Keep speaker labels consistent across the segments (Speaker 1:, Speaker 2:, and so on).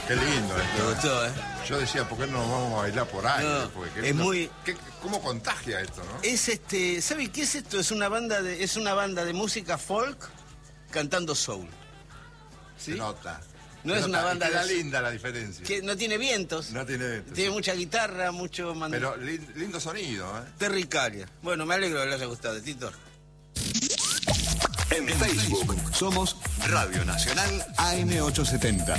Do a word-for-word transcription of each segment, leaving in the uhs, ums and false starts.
Speaker 1: Qué lindo esto.
Speaker 2: Me gustó, ¿eh?
Speaker 1: Yo decía, ¿por qué no nos vamos a bailar por ahí?
Speaker 2: No,
Speaker 1: Porque
Speaker 2: es
Speaker 1: lindo.
Speaker 2: muy...
Speaker 1: ¿Qué, ¿Cómo contagia esto, no?
Speaker 2: Es este... ¿Sabe qué es esto? Es una banda de, es una banda de música folk cantando soul. ¿Sí?
Speaker 1: Se nota.
Speaker 2: No
Speaker 1: Se
Speaker 2: es
Speaker 1: nota.
Speaker 2: una banda
Speaker 1: Y queda
Speaker 2: de...
Speaker 1: linda la diferencia.
Speaker 2: Que no tiene vientos.
Speaker 1: No tiene vientos.
Speaker 2: Tiene
Speaker 1: Sí.
Speaker 2: mucha guitarra, mucho... mand-
Speaker 1: Pero li- lindo sonido, ¿eh?
Speaker 2: Terricaria. Bueno, me alegro que le haya gustado, Tito.
Speaker 3: En Facebook somos Radio Nacional A M ochocientos setenta.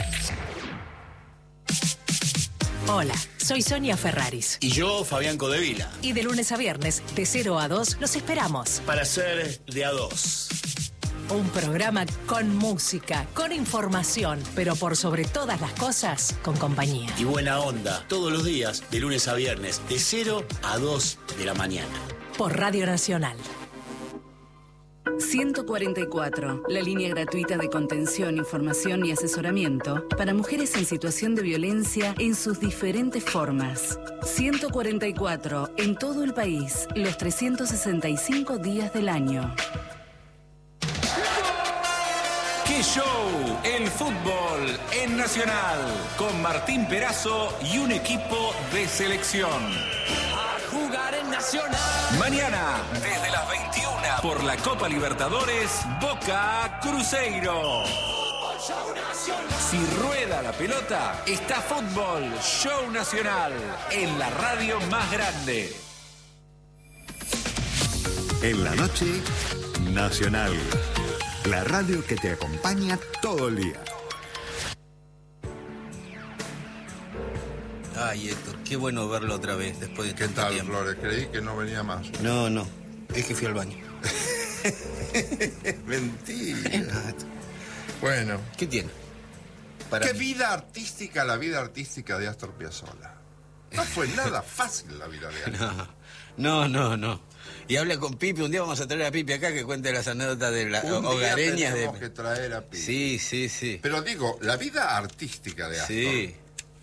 Speaker 4: Hola, soy Sonia Ferraris.
Speaker 5: Y yo, Fabián Codevila.
Speaker 4: Y de lunes a viernes, de cero a dos, los esperamos.
Speaker 5: Para ser de a dos.
Speaker 4: Un programa con música, con información, pero por sobre todas las cosas, con compañía.
Speaker 5: Y buena onda, todos los días, de lunes a viernes, de cero a dos de la mañana.
Speaker 4: Por Radio Nacional.
Speaker 6: ciento cuarenta y cuatro, la línea gratuita de contención, información y asesoramiento para mujeres en situación de violencia en sus diferentes formas. ciento cuarenta y cuatro, en todo el país, los trescientos sesenta y cinco días del año.
Speaker 7: ¡Qué show! El fútbol en Nacional, con Martín Perazo y un equipo de selección. A jugar en Nacional. Mañana, desde las veintiuna, por la Copa Libertadores, Boca Cruzeiro. Si rueda la pelota, está Fútbol Show Nacional, en la radio más grande.
Speaker 3: En la noche, Nacional. La radio que te acompaña todo el día.
Speaker 2: Ay, Héctor, qué bueno verlo otra vez después de
Speaker 1: ¿Qué
Speaker 2: tanto
Speaker 1: tal,
Speaker 2: tiempo.
Speaker 1: Flores? Creí que no venía más.
Speaker 2: No, no, es que fui al baño.
Speaker 1: Mentira. Bueno.
Speaker 2: ¿Qué tiene? Para
Speaker 1: ¿Qué
Speaker 2: mí.
Speaker 1: vida artística la vida artística de Astor Piazzolla? No fue nada fácil la vida de Astor.
Speaker 2: No, no, no, no. Y habla con Pipi, un día vamos a traer a Pipi acá que cuente las anécdotas de las
Speaker 1: Un día
Speaker 2: hogareñas de...
Speaker 1: tenemos que traer a Pipi.
Speaker 2: Sí, sí, sí.
Speaker 1: Pero digo, la vida artística de Astor,
Speaker 2: Sí.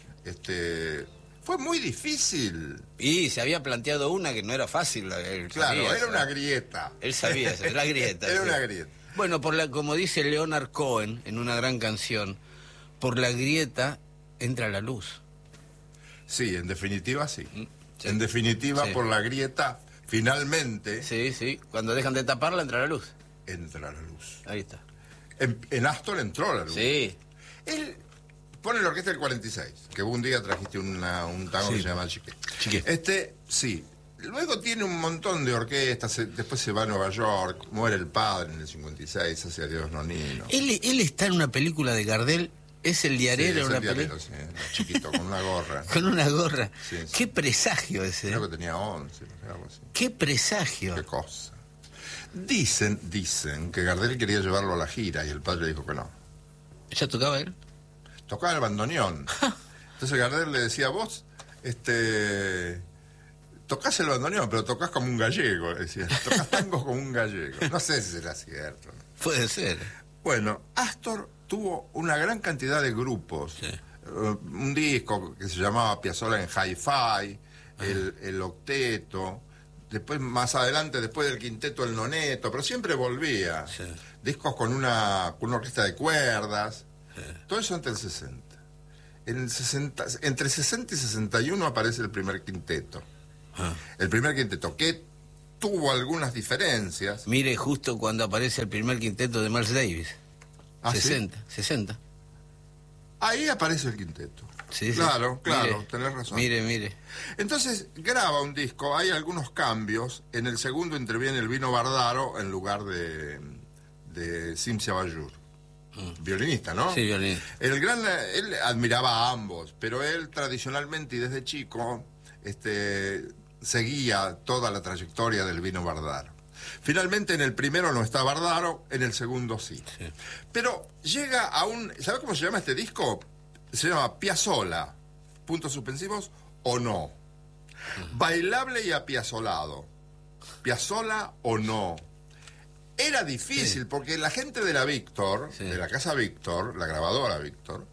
Speaker 1: este, fue muy difícil.
Speaker 2: Y se había planteado una que no era fácil. Él
Speaker 1: Claro,
Speaker 2: sabía
Speaker 1: era
Speaker 2: eso.
Speaker 1: una grieta.
Speaker 2: Él sabía eso, la grieta.
Speaker 1: Era
Speaker 2: sí.
Speaker 1: una grieta.
Speaker 2: Bueno, por la, como dice Leonard Cohen en una gran canción, por la grieta entra la luz.
Speaker 1: Sí, en definitiva sí.
Speaker 2: Sí.
Speaker 1: En definitiva,
Speaker 2: Sí.
Speaker 1: por la grieta, finalmente
Speaker 2: Sí, sí. Cuando dejan de taparla entra la luz.
Speaker 1: entra la luz.
Speaker 2: Ahí está.
Speaker 1: En, en Astor entró la luz.
Speaker 2: Sí.
Speaker 1: Él pone la orquesta del cuarenta y seis, que un día trajiste una, un tango
Speaker 2: Sí.
Speaker 1: que se llama Chiqué.
Speaker 2: Chiqué.
Speaker 1: Este, sí. Luego tiene un montón de orquestas, se- después se va a Nueva York, muere el padre en el cincuenta y seis, hace Adiós Nonino.
Speaker 2: Él, él está en una película de Gardel, es el
Speaker 1: Sí,
Speaker 2: diarero,
Speaker 1: es
Speaker 2: una
Speaker 1: el diarero,
Speaker 2: película.
Speaker 1: sí, era chiquito, con una gorra.
Speaker 2: Con una gorra.
Speaker 1: Sí, sí.
Speaker 2: Qué presagio ese.
Speaker 1: Creo
Speaker 2: ¿eh?
Speaker 1: que tenía once, no sé, algo así.
Speaker 2: Qué presagio.
Speaker 1: Qué cosa. Dicen, dicen que Gardel quería llevarlo a la gira y el padre dijo que no.
Speaker 2: ¿Ya tocaba él?
Speaker 1: Tocaba el bandoneón. Entonces Gardel le decía, vos, este, tocás el bandoneón, pero tocas como un gallego, decía. Tocas tangos como un gallego. No sé si será cierto.
Speaker 2: Puede ser.
Speaker 1: Bueno, Astor tuvo una gran cantidad de grupos.
Speaker 2: Sí.
Speaker 1: Uh, un disco que se llamaba Piazzolla en Hi-Fi, el, el Octeto, después más adelante, después del Quinteto, el Noneto, pero siempre volvía.
Speaker 2: Sí.
Speaker 1: Discos con una, con una orquesta de cuerdas.
Speaker 2: Sí.
Speaker 1: Todo eso entre el sesenta. En el sesenta. Entre sesenta y sesenta y uno aparece el primer quinteto.
Speaker 2: Ah.
Speaker 1: El primer quinteto, que tuvo algunas diferencias.
Speaker 2: Mire, justo cuando aparece el primer quinteto de Miles Davis.
Speaker 1: ¿Ah, sí?
Speaker 2: sesenta, sesenta.
Speaker 1: Ahí aparece el quinteto.
Speaker 2: Sí, sí.
Speaker 1: Claro, claro,
Speaker 2: Mire,
Speaker 1: tenés razón.
Speaker 2: Mire, mire.
Speaker 1: Entonces graba un disco, hay algunos cambios. En el segundo interviene el Vino Bardaro en lugar de, de Cimcia Bayur. Violinista, ¿no?
Speaker 2: Sí, violinista.
Speaker 1: El gran, él admiraba a ambos, pero él tradicionalmente y desde chico este, seguía toda la trayectoria del Vino Bardaro. Finalmente en el primero no está Bardaro, en el segundo sí.
Speaker 2: Sí.
Speaker 1: Pero llega a un... ¿Sabe cómo se llama este disco? Se llama Piazzolla, puntos suspensivos, o no. Bailable y apiazolado. Piazzolla o no. Era difícil
Speaker 2: Sí.
Speaker 1: porque la gente de la Víctor,
Speaker 2: Sí.
Speaker 1: de la casa Víctor, la grabadora Víctor,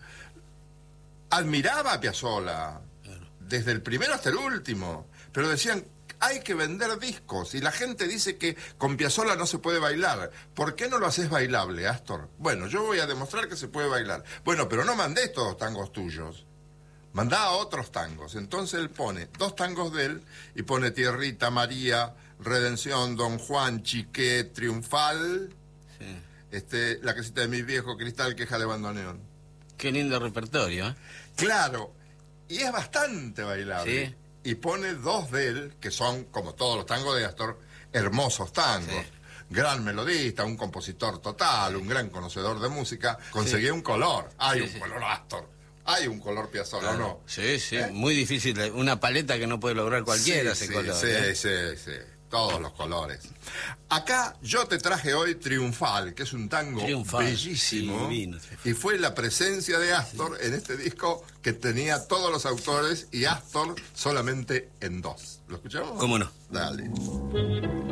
Speaker 1: admiraba a Piazzolla, desde el primero hasta el último, pero decían, hay que vender discos. Y la gente dice que con Piazzolla no se puede bailar. ¿Por qué no lo haces bailable, Astor? Bueno, yo voy a demostrar que se puede bailar. Bueno, pero no mandé todos tangos tuyos. Mandá a otros tangos. Entonces él pone dos tangos de él y pone Tierrita, María, Redención, Don Juan, Chiqué, Triunfal,
Speaker 2: Sí.
Speaker 1: este, La casita de mi viejo, Cristal, Queja de bandoneón.
Speaker 2: Qué lindo repertorio, ¿eh?
Speaker 1: Claro, y es bastante bailable.
Speaker 2: Sí.
Speaker 1: Y pone dos de él, que son, como todos los tangos de Astor, hermosos tangos.
Speaker 2: Sí.
Speaker 1: Gran melodista, un compositor total, un gran conocedor de música. Conseguí un color. Hay
Speaker 2: Sí,
Speaker 1: un
Speaker 2: sí.
Speaker 1: color Astor. Hay un color Piazzolla, ¿o no?
Speaker 2: Sí, sí,
Speaker 1: ¿Eh?
Speaker 2: muy difícil. Una paleta que no puede lograr cualquiera
Speaker 1: sí,
Speaker 2: ese
Speaker 1: sí,
Speaker 2: color.
Speaker 1: Sí,
Speaker 2: ¿eh?
Speaker 1: sí, sí. Todos los colores. Acá yo te traje hoy Triunfal, que es un tango
Speaker 2: Triunfal,
Speaker 1: bellísimo.
Speaker 2: sí, divino, Triunfal.
Speaker 1: Y fue la presencia de Astor en este disco que tenía todos los autores y Astor solamente en dos. ¿Lo escuchamos?
Speaker 2: ¿Cómo no?
Speaker 1: Dale.